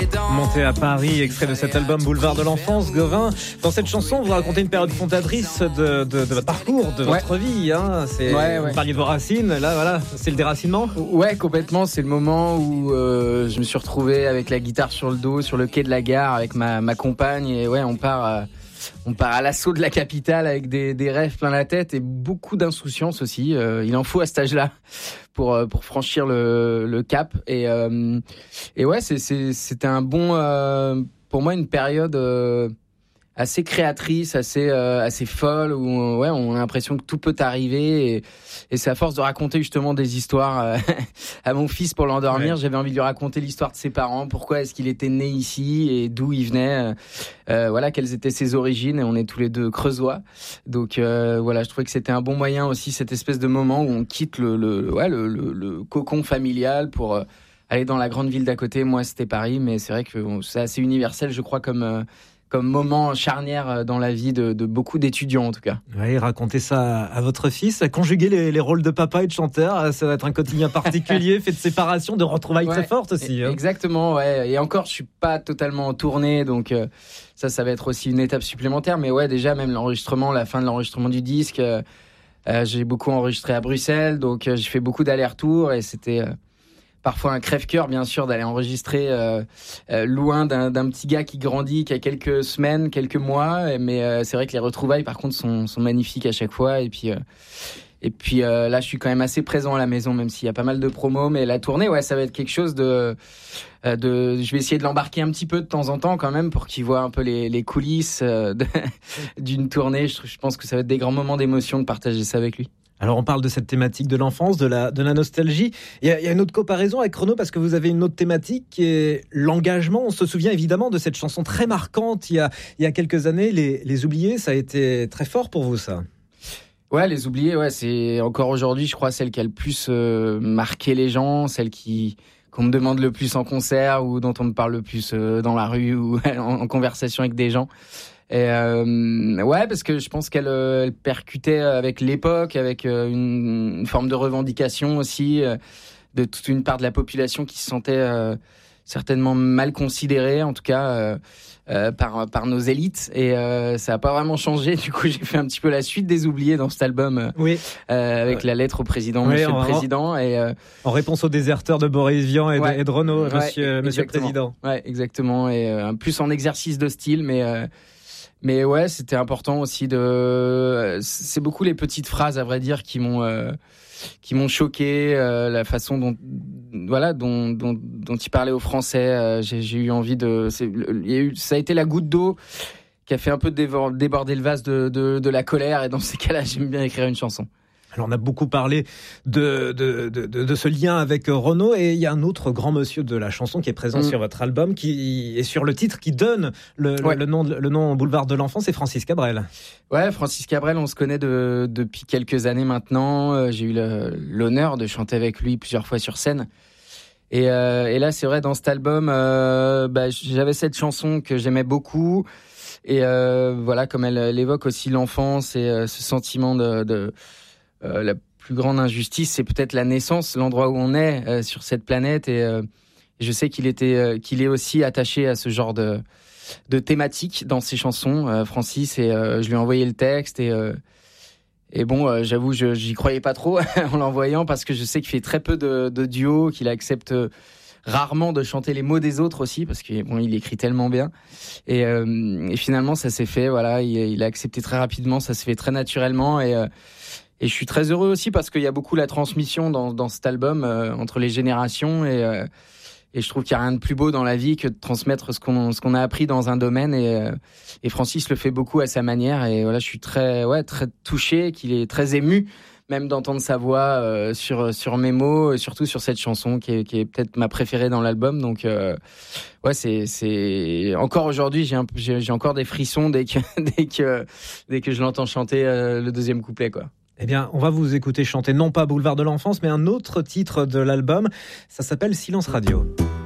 Montée à Paris, extrait de cet album Boulevard de l'Enfance, Gauvin. Dans cette chanson, vous racontez une période fondatrice de votre parcours, de votre vie. Hein. Vous parliez de vos racines, là voilà, c'est le déracinement. Ouais, complètement. C'est le moment où je me suis retrouvé avec la guitare sur le dos, sur le quai de la gare, avec ma compagne. Et ouais, on part à l'assaut de la capitale avec des rêves plein la tête et beaucoup d'insouciance aussi. Il en faut à cet âge-là pour franchir le cap. Et ouais, c'était un bon, pour moi, une période assez créatrice, assez folle, où on a l'impression que tout peut arriver. Et c'est à force de raconter justement des histoires à mon fils pour l'endormir. J'avais envie de lui raconter l'histoire de ses parents, pourquoi est-ce qu'il était né ici et d'où il venait, quelles étaient ses origines. Et on est tous les deux creusois. Donc je trouvais que c'était un bon moyen aussi, cette espèce de moment où on quitte le cocon familial pour aller dans la grande ville d'à côté. Moi, c'était Paris, mais c'est vrai que c'est assez universel, je crois, comme moment charnière dans la vie de beaucoup d'étudiants, en tout cas. Oui, racontez ça à votre fils. Conjuguer les rôles de papa et de chanteur, ça va être un quotidien particulier, fait de séparation, de retrouvailles très fortes aussi. Hein. Exactement, ouais. Et encore, je suis pas totalement en tournée, donc ça va être aussi une étape supplémentaire. Mais ouais, déjà, même la fin de l'enregistrement du disque, j'ai beaucoup enregistré à Bruxelles, donc j'ai fait beaucoup d'allers-retours et c'était... parfois un crève-cœur, bien sûr, d'aller enregistrer loin d'un petit gars qui grandit, qui a quelques semaines, quelques mois. Mais c'est vrai que les retrouvailles, par contre, sont magnifiques à chaque fois. Et puis là, je suis quand même assez présent à la maison, même s'il y a pas mal de promos. Mais la tournée, ça va être quelque chose de... Je vais essayer de l'embarquer un petit peu de temps en temps quand même pour qu'il voit un peu les coulisses d'une tournée. Je pense que ça va être des grands moments d'émotion de partager ça avec lui. Alors on parle de cette thématique de l'enfance, de la nostalgie. Il y a une autre comparaison avec Renaud parce que vous avez une autre thématique qui est l'engagement. On se souvient évidemment de cette chanson très marquante il y a quelques années, Les Oubliés. Ça a été très fort pour vous, ça. Ouais, Les Oubliés, c'est encore aujourd'hui, je crois, celle qui a le plus marqué les gens, celle qu'on me demande le plus en concert ou dont on me parle le plus dans la rue ou en conversation avec des gens. Et parce que je pense qu'elle percutait avec l'époque, avec une forme de revendication aussi de toute une part de la population qui se sentait certainement mal considérée, en tout cas par nos élites. Et ça n'a pas vraiment changé. Du coup, j'ai fait un petit peu la suite des Oubliés dans cet album, avec la lettre au président, Monsieur le Président. En réponse aux déserteurs de Boris Vian et de Renaud, Monsieur le Président. Ouais, exactement. Et plus en exercice de style, mais ouais, c'était important aussi c'est beaucoup les petites phrases, à vrai dire, qui m'ont choqué, la façon dont il parlait aux Français. J'ai eu envie ça a été la goutte d'eau qui a fait un peu déborder le vase de la colère. Et dans ces cas-là, j'aime bien écrire une chanson. Alors on a beaucoup parlé de ce lien avec Renaud, et il y a un autre grand monsieur de la chanson qui est présent sur votre album, qui est sur le titre qui donne le nom Boulevard de l'Enfance, c'est Francis Cabrel. Ouais, Francis Cabrel, on se connaît depuis quelques années maintenant. J'ai eu l'honneur de chanter avec lui plusieurs fois sur scène. Et là, c'est vrai, dans cet album, j'avais cette chanson que j'aimais beaucoup. Et comme elle évoque aussi l'enfance et ce sentiment de la plus grande injustice, c'est peut-être la naissance, l'endroit où on est sur cette planète. Et je sais qu'il est aussi attaché à ce genre de thématique dans ses chansons, Francis. Et je lui ai envoyé le texte. Et bon, j'avoue, j'y croyais pas trop en l'envoyant, parce que je sais qu'il fait très peu de duos, qu'il accepte rarement de chanter les mots des autres aussi, parce qu'il écrit tellement bien. Et finalement, ça s'est fait. Voilà, il a accepté très rapidement. Ça s'est fait très naturellement. Et je suis très heureux aussi parce qu'il y a beaucoup la transmission dans cet album entre les générations. Et je trouve qu'il n'y a rien de plus beau dans la vie que de transmettre ce qu'on a appris dans un domaine. Et Francis le fait beaucoup à sa manière. Et voilà, je suis très touché, qu'il est très ému même d'entendre sa voix sur mes mots, et surtout sur cette chanson qui est peut-être ma préférée dans l'album. Donc c'est encore aujourd'hui, j'ai encore des frissons dès que je l'entends chanter le deuxième couplet, quoi. Eh bien, on va vous écouter chanter non pas Boulevard de l'Enfance, mais un autre titre de l'album. Ça s'appelle Silence Radio.